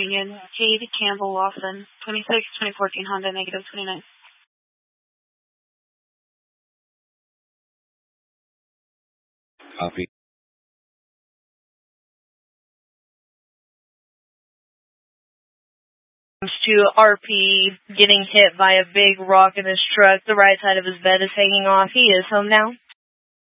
Union, Cade Campbell Lawson, 26, 2014 Honda, negative 29. Copy. To RP getting hit by a big rock in his truck. The right side of his bed is hanging off. He is home now.